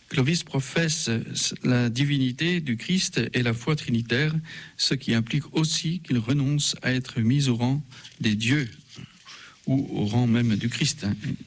Clovis professe la divinité du Christ et la foi trinitaire, ce qui implique aussi qu'il renonce à être mis au rang des dieux, ou au rang même du Christ.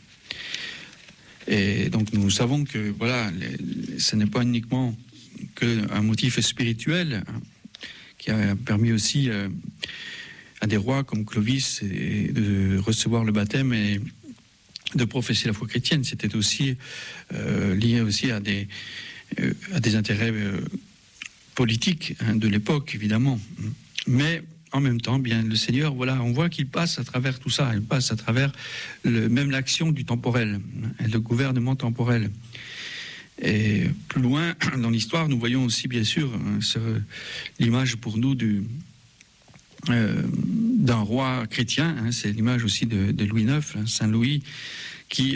Et donc nous savons que voilà, ce n'est pas uniquement qu'un motif spirituel qui a permis aussi à des rois comme Clovis de recevoir le baptême et de professer la foi chrétienne. C'était aussi lié aussi à des intérêts politiques de l'époque, évidemment. Mais en même temps, bien le Seigneur, voilà, on voit qu'il passe à travers tout ça. Il passe à travers même l'action du temporel, le gouvernement temporel. Et plus loin dans l'histoire, nous voyons aussi, bien sûr, l'image pour nous d'un roi chrétien. C'est l'image aussi de Louis IX, Saint Louis, qui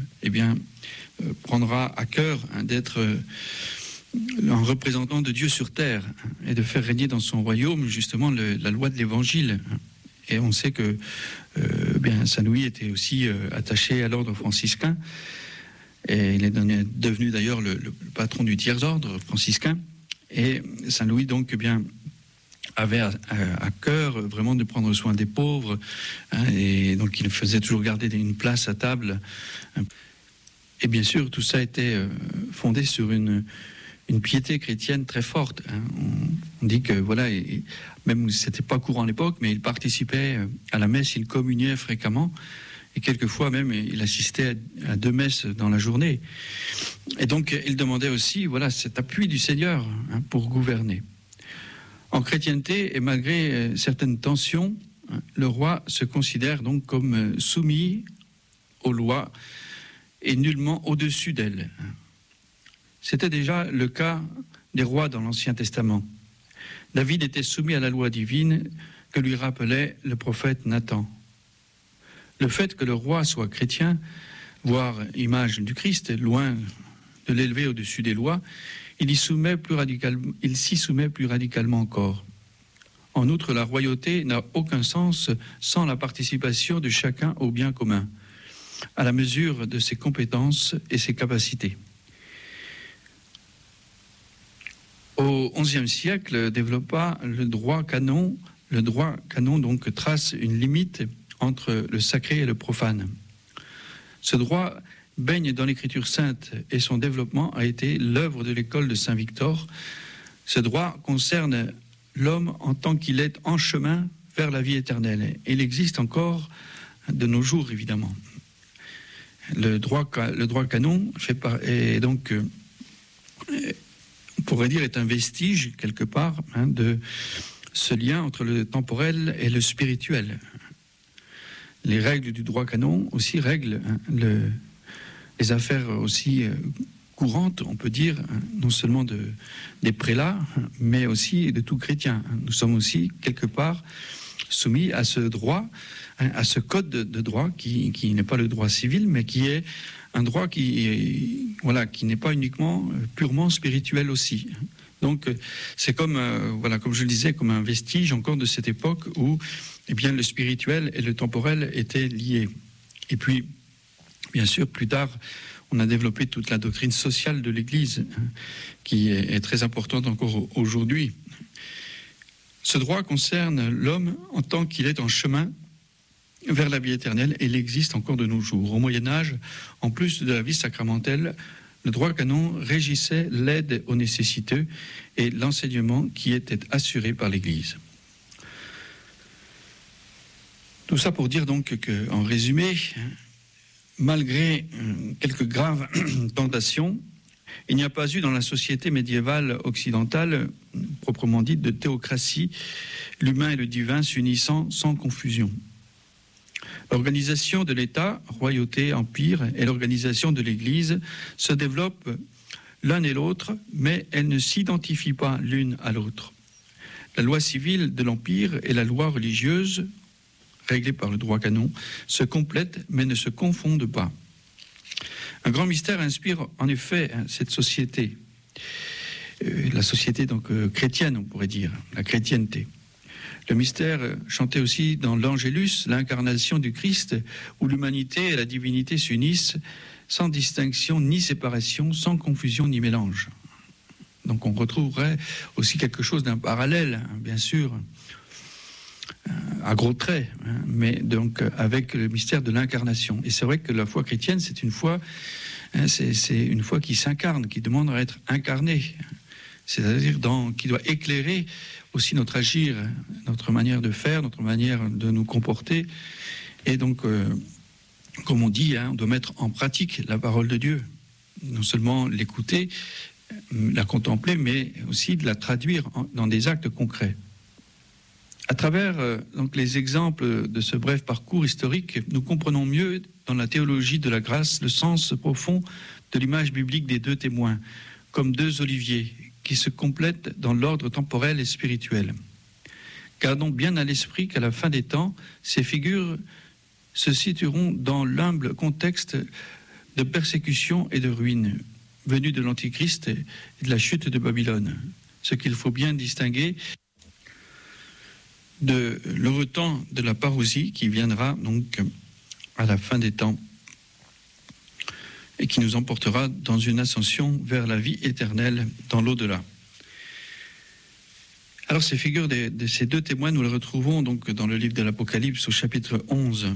prendra à cœur d'être un représentant de Dieu sur terre et de faire régner dans son royaume justement la loi de l'Évangile. Et on sait que Saint Louis était aussi attaché à l'ordre franciscain, et il est devenu d'ailleurs le patron du tiers-ordre franciscain. Et Saint Louis donc avait à cœur vraiment de prendre soin des pauvres, et donc il faisait toujours garder une place à table. Et bien sûr, tout ça était fondé sur une piété chrétienne très forte. On dit que voilà, même si c'était pas courant à l'époque, mais il participait à la messe, il communiait fréquemment, et quelquefois même il assistait à 2 messes dans la journée. Et donc il demandait aussi voilà cet appui du Seigneur pour gouverner. En chrétienté, et malgré certaines tensions, le roi se considère donc comme soumis aux lois et nullement au-dessus d'elles. C'était déjà le cas des rois dans l'Ancien Testament. David était soumis à la loi divine que lui rappelait le prophète Nathan. Le fait que le roi soit chrétien, voire image du Christ, loin de l'élever au-dessus des lois, il s'y soumet plus radicalement encore. En outre, la royauté n'a aucun sens sans la participation de chacun au bien commun, à la mesure de ses compétences et ses capacités. Au XIe siècle, développa le droit canon. Le droit canon donc trace une limite entre le sacré et le profane. Ce droit baigne dans l'Écriture sainte et son développement a été l'œuvre de l'école de Saint-Victor. Ce droit concerne l'homme en tant qu'il est en chemin vers la vie éternelle. Et il existe encore de nos jours, évidemment. Le droit canon est donc, on pourrait dire, est un vestige, quelque part, de ce lien entre le temporel et le spirituel. Les règles du droit canon aussi règlent les affaires aussi courantes, on peut dire, non seulement des prélats, mais aussi de tout chrétien. Nous sommes aussi, quelque part, soumis à ce droit, à ce code de droit qui n'est pas le droit civil, mais qui est un droit qui n'est pas uniquement purement spirituel aussi. Donc c'est comme je le disais, comme un vestige encore de cette époque où le spirituel et le temporel étaient liés. Et puis, bien sûr, plus tard, on a développé toute la doctrine sociale de l'Église, qui est très importante encore aujourd'hui. Ce droit concerne l'homme en tant qu'il est en chemin vers la vie éternelle, et il existe encore de nos jours. Au Moyen-Âge, en plus de la vie sacramentelle, le droit canon régissait l'aide aux nécessiteux et l'enseignement qui était assuré par l'Église. Tout ça pour dire donc qu'en résumé, malgré quelques graves tentations, il n'y a pas eu dans la société médiévale occidentale, proprement dite, de théocratie, l'humain et le divin s'unissant sans confusion. L'organisation de l'État, royauté, empire, et l'organisation de l'Église se développent l'un et l'autre, mais elles ne s'identifient pas l'une à l'autre. La loi civile de l'Empire et la loi religieuse, réglée par le droit canon, se complètent mais ne se confondent pas. Un grand mystère inspire en effet cette société, la société donc chrétienne, on pourrait dire, la chrétienté. Le mystère chanté aussi dans l'Angélus, l'incarnation du Christ, où l'humanité et la divinité s'unissent, sans distinction ni séparation, sans confusion ni mélange. Donc on retrouverait aussi quelque chose d'un parallèle, bien sûr, à gros traits, mais donc avec le mystère de l'incarnation. Et c'est vrai que la foi chrétienne, c'est une foi qui s'incarne, qui demande à être incarnée, c'est-à-dire qui doit éclairer aussi notre agir, notre manière de faire, notre manière de nous comporter. Et donc, comme on dit, on doit mettre en pratique la parole de Dieu, non seulement l'écouter, la contempler, mais aussi de la traduire dans des actes concrets. À travers donc les exemples de ce bref parcours historique, nous comprenons mieux dans la théologie de la grâce le sens profond de l'image biblique des deux témoins, comme deux oliviers qui se complètent dans l'ordre temporel et spirituel. Gardons bien à l'esprit qu'à la fin des temps, ces figures se situeront dans l'humble contexte de persécution et de ruine, venus de l'Antichrist et de la chute de Babylone. Ce qu'il faut bien distinguer de le retent de la parousie qui viendra donc à la fin des temps et qui nous emportera dans une ascension vers la vie éternelle dans l'au-delà. Alors ces figures de ces deux témoins, nous les retrouvons donc dans le livre de l'Apocalypse au chapitre 11,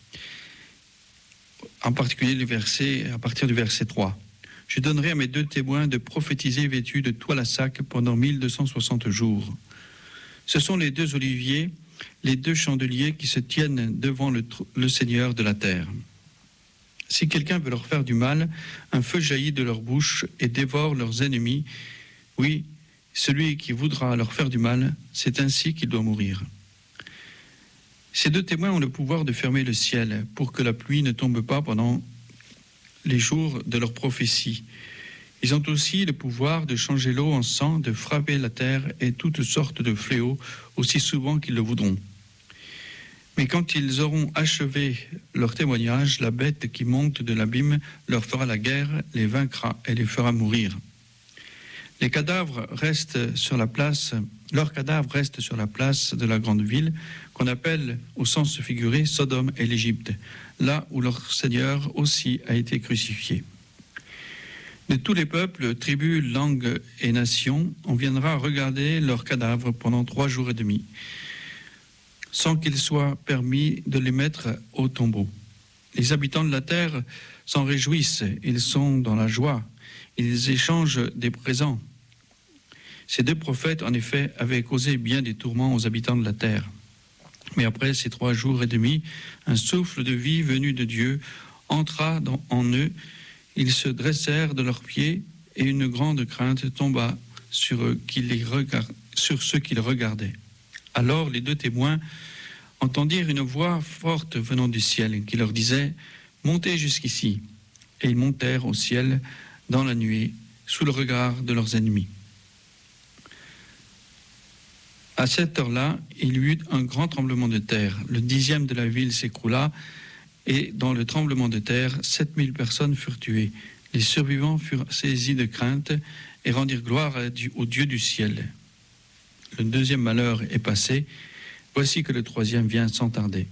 en particulier à partir du verset 3. « Je donnerai à mes deux témoins de prophétiser vêtus de toile à sac pendant 1260 jours. » Ce sont les deux oliviers, les deux chandeliers qui se tiennent devant le Seigneur de la terre. Si quelqu'un veut leur faire du mal, un feu jaillit de leur bouche et dévore leurs ennemis. Oui, celui qui voudra leur faire du mal, c'est ainsi qu'il doit mourir. Ces deux témoins ont le pouvoir de fermer le ciel pour que la pluie ne tombe pas pendant les jours de leur prophétie. Ils ont aussi le pouvoir de changer l'eau en sang, de frapper la terre et toutes sortes de fléaux aussi souvent qu'ils le voudront. Mais quand ils auront achevé leur témoignage, la bête qui monte de l'abîme leur fera la guerre, les vaincra et les fera mourir. Leurs cadavres restent sur la place de la grande ville qu'on appelle, au sens figuré, Sodome et l'Égypte, là où leur Seigneur aussi a été crucifié. De tous les peuples, tribus, langues et nations, on viendra regarder leurs cadavres pendant 3 jours et demi, sans qu'il soit permis de les mettre au tombeau. Les habitants de la terre s'en réjouissent, ils sont dans la joie, ils échangent des présents. Ces deux prophètes, en effet, avaient causé bien des tourments aux habitants de la terre. Mais après ces 3 jours et demi, un souffle de vie venu de Dieu entra en eux. Ils se dressèrent de leurs pieds et une grande crainte tomba sur ceux qui les regardaient. Alors les deux témoins entendirent une voix forte venant du ciel qui leur disait « Montez jusqu'ici ». Et ils montèrent au ciel dans la nuée, sous le regard de leurs ennemis. À cette heure-là, il y eut un grand tremblement de terre. Le 10e de la ville s'écroula. Et dans le tremblement de terre, 7000 personnes furent tuées. Les survivants furent saisis de crainte et rendirent gloire au Dieu du ciel. Le 2e malheur est passé. Voici que le 3e vient sans tarder.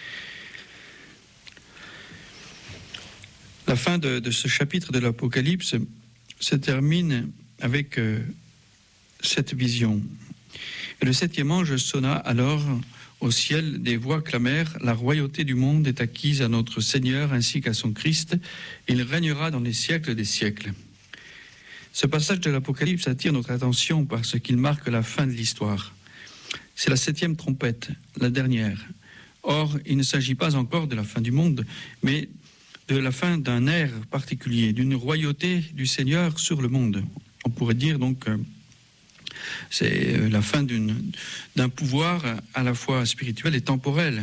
La fin de ce chapitre de l'Apocalypse se termine avec cette vision. Et le 7e ange sonna alors. Au ciel, des voix clamèrent « La royauté du monde est acquise à notre Seigneur ainsi qu'à son Christ. Il régnera dans les siècles des siècles. » Ce passage de l'Apocalypse attire notre attention parce qu'il marque la fin de l'histoire. C'est la 7e trompette, la dernière. Or, il ne s'agit pas encore de la fin du monde, mais de la fin d'un ère particulier, d'une royauté du Seigneur sur le monde. On pourrait dire donc... c'est la fin d'un pouvoir à la fois spirituel et temporel.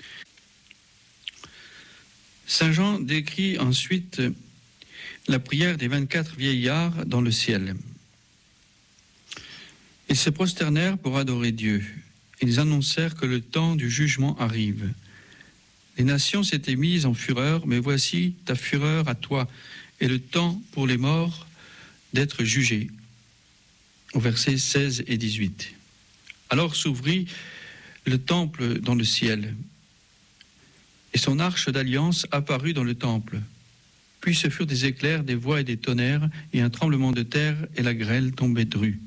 Saint Jean décrit ensuite la prière des 24 vieillards dans le ciel. Ils se prosternèrent pour adorer Dieu. Ils annoncèrent que le temps du jugement arrive. Les nations s'étaient mises en fureur, mais voici ta fureur à toi et le temps pour les morts d'être jugés. Au versets 16 et 18. Alors s'ouvrit le temple dans le ciel, et son arche d'alliance apparut dans le temple. Puis ce furent des éclairs, des voix et des tonnerres, et un tremblement de terre, et la grêle tombait drue.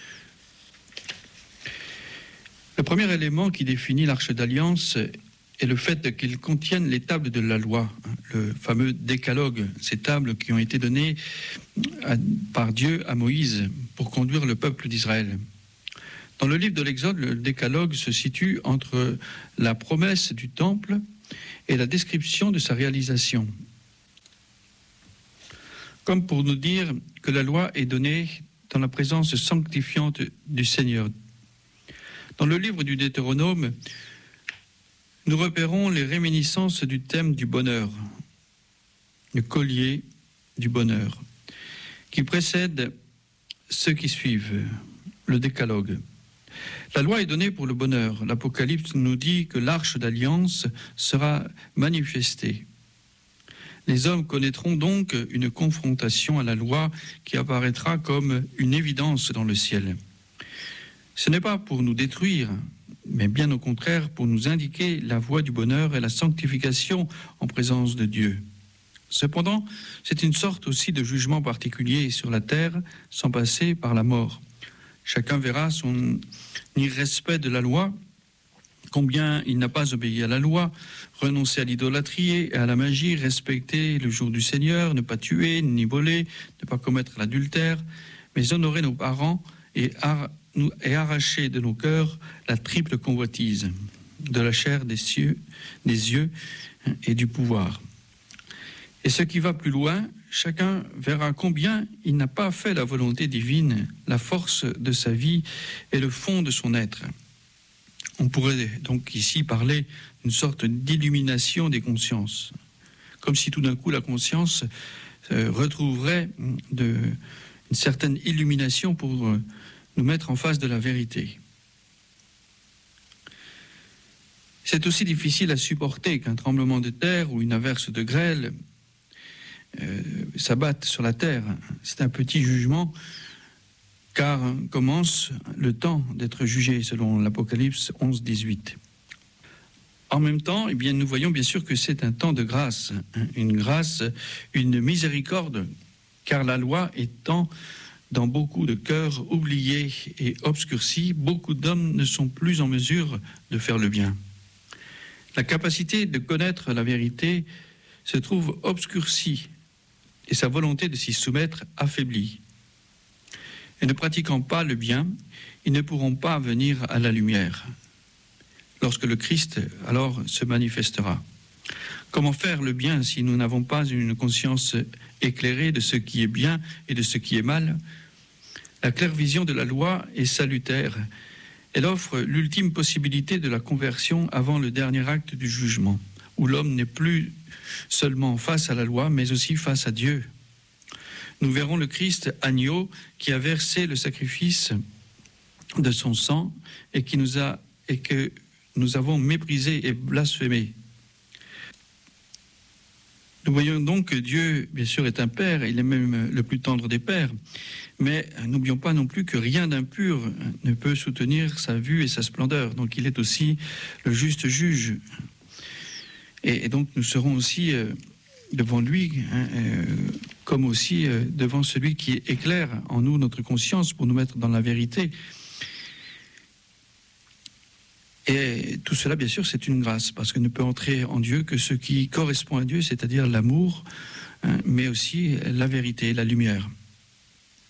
Le premier élément qui définit l'Arche d'Alliance est le fait qu'il contienne les tables de la loi, le fameux décalogue, ces tables qui ont été données par Dieu à Moïse pour conduire le peuple d'Israël. Dans le livre de l'Exode, le décalogue se situe entre la promesse du temple et la description de sa réalisation. Comme pour nous dire que la loi est donnée dans la présence sanctifiante du Seigneur. Dans le livre du Deutéronome, nous repérons les réminiscences du thème du bonheur, le collier du bonheur, qui précède ceux qui suivent, le décalogue. La loi est donnée pour le bonheur. L'Apocalypse nous dit que l'Arche d'Alliance sera manifestée. Les hommes connaîtront donc une confrontation à la loi qui apparaîtra comme une évidence dans le ciel. Ce n'est pas pour nous détruire, mais bien au contraire pour nous indiquer la voie du bonheur et la sanctification en présence de Dieu. Cependant, c'est une sorte aussi de jugement particulier sur la terre sans passer par la mort. Chacun verra son irrespect de la loi, combien il n'a pas obéi à la loi, renoncé à l'idolâtrie et à la magie, respecter le jour du Seigneur, ne pas tuer, ni voler, ne pas commettre l'adultère, mais honorer nos parents et arracher de nos cœurs la triple convoitise, de la chair, des yeux et du pouvoir. Et ce qui va plus loin, chacun verra combien il n'a pas fait la volonté divine, la force de sa vie et le fond de son être. On pourrait donc ici parler d'une sorte d'illumination des consciences, comme si tout d'un coup la conscience retrouverait une certaine illumination pour nous mettre en face de la vérité. C'est aussi difficile à supporter qu'un tremblement de terre ou une averse de grêle s'abattent sur la terre. C'est un petit jugement, car commence le temps d'être jugé, selon l'Apocalypse 11, 18. En même temps, eh bien, nous voyons bien sûr que c'est un temps de grâce, une miséricorde, car la loi étant dans beaucoup de cœurs oubliés et obscurcis, beaucoup d'hommes ne sont plus en mesure de faire le bien. La capacité de connaître la vérité se trouve obscurcie et sa volonté de s'y soumettre affaiblie. Et ne pratiquant pas le bien, ils ne pourront pas venir à la lumière, lorsque le Christ alors se manifestera. Comment faire le bien si nous n'avons pas une conscience éclairée de ce qui est bien et de ce qui est mal? La claire vision de la loi est salutaire. Elle offre l'ultime possibilité de la conversion avant le dernier acte du jugement, où l'homme n'est plus seulement face à la loi, mais aussi face à Dieu. Nous verrons le Christ agneau qui a versé le sacrifice de son sang et que nous avons méprisé et blasphémé. Nous voyons donc que Dieu, bien sûr, est un Père, il est même le plus tendre des Pères, mais n'oublions pas non plus que rien d'impur ne peut soutenir sa vue et sa splendeur. Donc il est aussi le juste juge. Et donc nous serons aussi devant lui, comme aussi devant celui qui éclaire en nous notre conscience pour nous mettre dans la vérité. Et tout cela, bien sûr, c'est une grâce, parce que ne peut entrer en Dieu que ce qui correspond à Dieu, c'est-à-dire l'amour, mais aussi la vérité, la lumière.